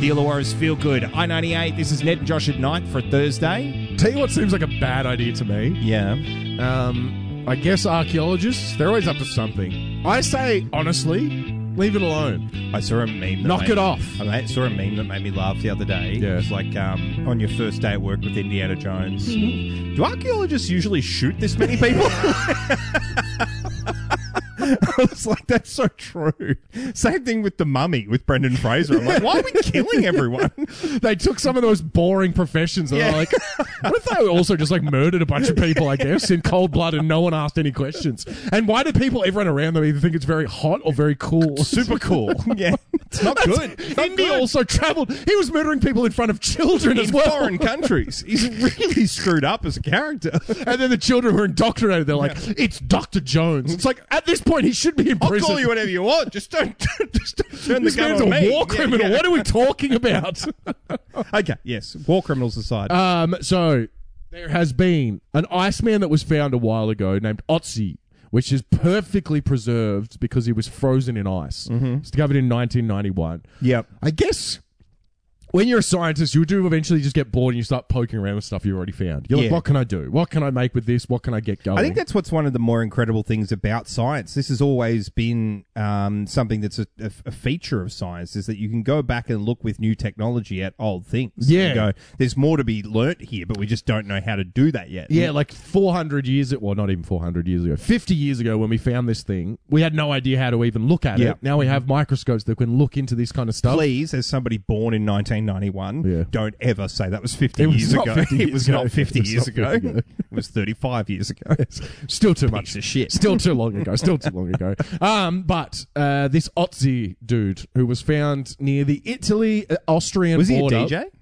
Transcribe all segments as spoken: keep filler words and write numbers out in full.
The Illawarra's Feel Good. I ninety-eight, this is Ned and Josh at night for a Thursday. Tell you what seems like a bad idea to me. Yeah. Um, I guess archaeologists, they're always up to something. I say, honestly, leave it alone. I saw a meme. That Knock made, it off. I saw a meme that made me laugh the other day. Yeah. It was like, um, on your first day at work with Indiana Jones. Mm-hmm. Do archaeologists usually shoot this many people? I was like, that's so true. Same thing with The Mummy with Brendan Fraser. I'm like, why are we killing everyone? They took some of those boring professions and Yeah. they're like, what if they also just like murdered a bunch of people, I guess, in cold blood and no one asked any questions? And why do people, everyone around them, either think it's very hot or very cool? Super cool. Yeah. It's not good. It's not India good. also travelled. He was murdering people in front of children in as well. foreign countries. He's really screwed up as a character. And then the children were indoctrinated. They're like, it's Doctor Jones. It's like, at this point, he should be in I'll prison. call you whatever you want. Just don't, just don't turn This the gun man's on a me. war Yeah, criminal. yeah. What are we talking about? Okay, yes. War criminals aside. um, so, there has been an Iceman that was found a while ago named Otzi, which is perfectly preserved because he was frozen in ice. Mm-hmm. It's discovered in nineteen ninety-one. Yep. I guess when you're a scientist, you do eventually just get bored and you start poking around with stuff you already found. You're like, Yeah. what can I do? What can I make with this? What can I get going? I think that's what's one of the more incredible things about science. This has always been um, something that's a, a, a feature of science, is that you can go back and look with new technology at old things. Yeah. And go, there's more to be learnt here, but we just don't know how to do that yet. Yeah, like four hundred years, well, not even four hundred years ago, fifty years ago when we found this thing, we had no idea how to even look at Yeah. it. Now we have microscopes that can look into this kind of stuff. Please, as somebody born in nineteen ninety-one, Yeah. don't ever say that was fifty It was years not ago. fifty It years was ago. not fifty It was years not ago. fifty ago. It was thirty-five years ago. Still too much. Piece of shit. Still too long ago. Still too long ago. Um, but uh, this Otzi dude who was found near the Italy-Austrian Was he a border. D J?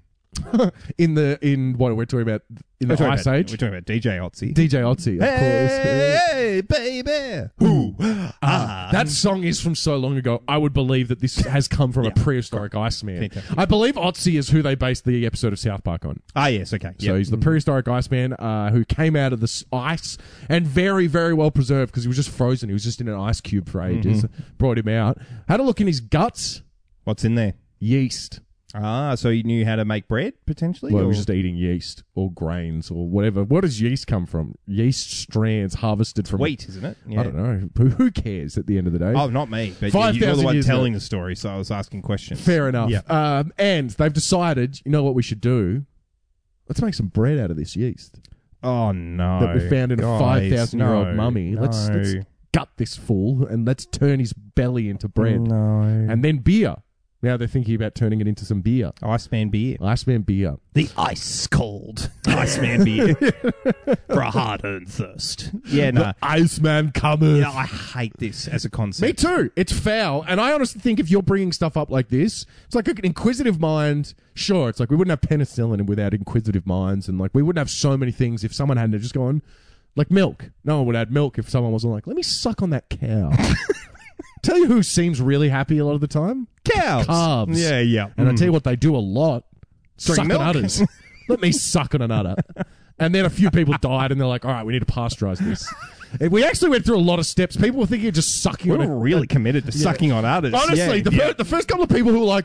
in the in what we're talking about in the We're talking Ice about- Age. We're talking about D J Otzi. D J Otzi, of Hey, baby. Who? course. Uh, that song is from so long ago. I would believe that this has come from a prehistoric Iceman. Fantastic. I believe Otzi is who they based the episode of South Park on. Ah, yes, okay. So Yep. he's the prehistoric Iceman uh, who came out of the s- ice and very, very well preserved because he was just frozen. He was just in an ice cube for ages. Brought him out. Had a look in his guts. What's in there? Yeast. Ah, so he knew how to make bread, potentially? Well, he or- was just eating yeast or grains or whatever. Where does yeast come from? Yeast strands harvested from wheat, isn't it? I don't know. Who- Who cares at the end of the day? Oh, not me. But five you're the thousand one years telling ago. the story, so I was asking questions. Fair enough. Yeah. Um, and they've decided, you know what we should do? Let's make some bread out of this yeast Oh, no. that we found in a Guys, five thousand year old no, mummy. Let's, no. let's gut this fool and let's turn his belly into bread. No. And then beer. Now they're thinking about turning it into some beer. Iceman beer. Iceman beer. The ice cold Iceman beer. For a hard-earned thirst. Yeah, no. Iceman cometh. Yeah, I hate this as a concept. Me too. It's foul. And I honestly think if you're bringing stuff up like this, it's like an inquisitive mind. Sure, it's like we wouldn't have penicillin without inquisitive minds. And like we wouldn't have so many things if someone hadn't just gone, like milk. No one would add milk if someone wasn't like, let me suck on that cow. Tell you who seems really happy a lot of the time? Cows. Calves. Yeah, yeah. And I Mm. tell you what they do a lot. Drink suck milk. on udders. Let me suck on an udder. And then a few people died and they're like, all right, we need to pasteurize this. And we actually went through a lot of steps. People were thinking of just sucking We on were it. really committed to sucking on others. Honestly, Yeah, the, yeah. fir- the first couple of people who were like,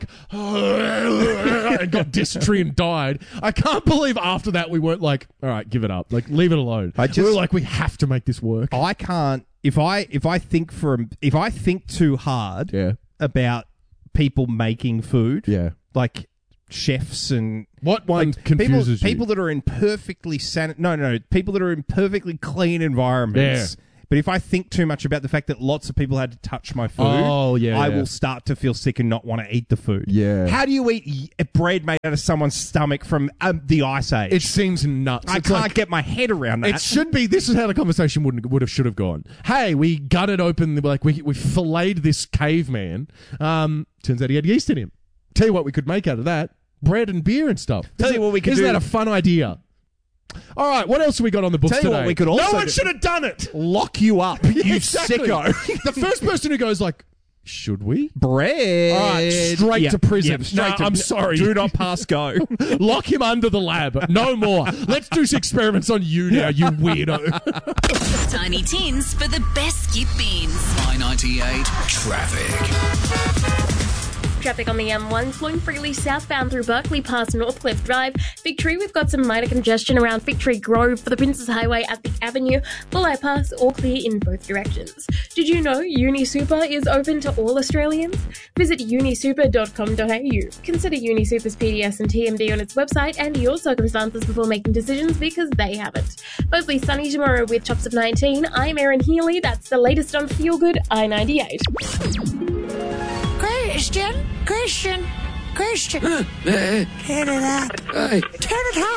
and got dysentery and died, I can't believe after that we weren't like, all right, give it up. Like, leave it alone. I we just- were like, we have to make this work. I can't. If I if I think for a- if I think too hard Yeah. about people making food, Yeah. like chefs and What one like, people, confuses you? people that are in perfectly san- no no no people that are in perfectly clean environments. Yeah. But if I think too much about the fact that lots of people had to touch my food, Oh, yeah, I yeah. will start to feel sick and not want to eat the food. Yeah. How do you eat y- bread made out of someone's stomach from um, the Ice Age? It seems nuts. I It's can't like- get my head around that. It should be. This is how the conversation would would have should have gone. Hey, we gutted open. Like we we filleted this caveman. Um, turns out he had yeast in him. Tell you what, we could make out of that: bread and beer and stuff. Tell Isn't you what we could Isn't do. that a fun idea? All right, what else have we got on the books Tell you today? what we could no also one do. should have done it. Lock you up, you Exactly. sicko. The first person who goes like, should we? Bread. All right, straight Yeah, to prison. yeah, straight No, to- I'm sorry. Do not pass go. Lock him under the lab. No more. Let's do some experiments on you now, you weirdo. Tiny Tins for the best skip beans. I ninety-eight traffic. traffic on the M one flowing freely southbound through Berkeley past Northcliffe Drive. Victory, we've got some minor congestion around Victory Grove for the Princess Highway at Vic Avenue. Bulleye Pass, all clear in both directions. Did you know UniSuper is open to all Australians? Visit unisuper dot com dot a u. Consider UniSuper's P D S and T M D on its website and your circumstances before making decisions because they haven't. Mostly sunny tomorrow with tops of nineteen. I'm Erin Healy. That's the latest on Feel Good I ninety-eight. Christian, Christian, Christian. Turn it up. Turn it up.